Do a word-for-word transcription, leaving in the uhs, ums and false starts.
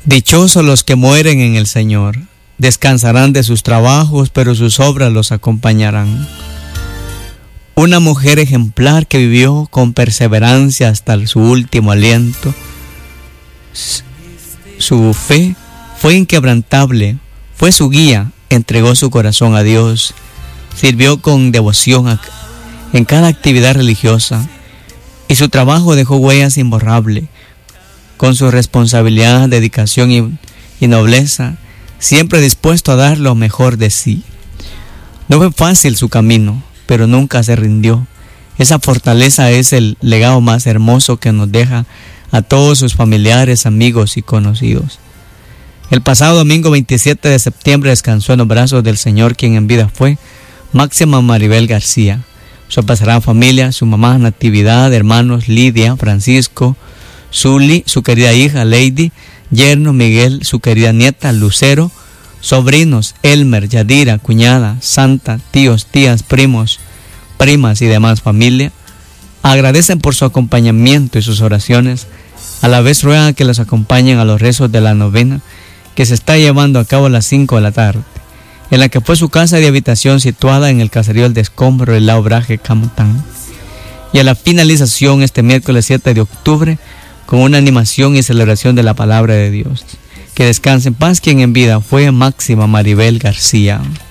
Dichosos los que mueren en el Señor, descansarán de sus trabajos, pero sus obras los acompañarán. Una mujer ejemplar que vivió con perseverancia hasta su último aliento. Su fe fue inquebrantable, fue su guía, entregó su corazón a Dios, sirvió con devoción a, en cada actividad religiosa, y su trabajo dejó huellas imborrables. Con su responsabilidad, dedicación y, y nobleza, siempre dispuesto a dar lo mejor de sí. No fue fácil su camino, pero nunca se rindió. Esa fortaleza es el legado más hermoso que nos deja a todos sus familiares, amigos y conocidos. El pasado domingo veintisiete de septiembre descansó en los brazos del Señor, quien en vida fue Máxima Maribel García. Su pasará familia, su mamá Natividad, hermanos Lidia, Francisco, Zuli, su querida hija Lady, yerno Miguel, su querida nieta Lucero, sobrinos Elmer, Yadira, cuñada, Santa, tíos, tías, primos, primas y demás familia. Agradecen por su acompañamiento y sus oraciones. A la vez ruegan que los acompañen a los rezos de la novena que se está llevando a cabo a las cinco de la tarde, en la que fue su casa de habitación situada en el caserío El Descombro del Lao Braje, Camotán. Y a la finalización este miércoles siete de octubre con una animación y celebración de la palabra de Dios. Que descanse en paz quien en vida fue Máxima Maribel García.